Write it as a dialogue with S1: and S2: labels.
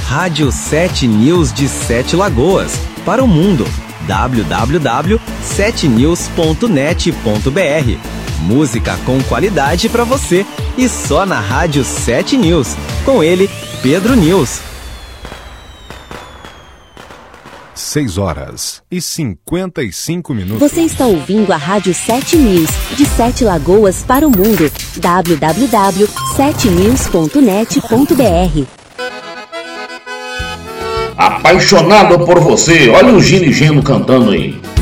S1: Rádio 7 News de Sete Lagoas, para o mundo. www.7news.net.br. Música com qualidade para você e só na Rádio 7 News. Com ele, Pedro News.
S2: 6h55.
S3: Você está ouvindo a Rádio 7 News, de Sete Lagoas para o mundo. www.7news.net.br.
S4: Apaixonado por você, olha o Gino e Geno cantando aí.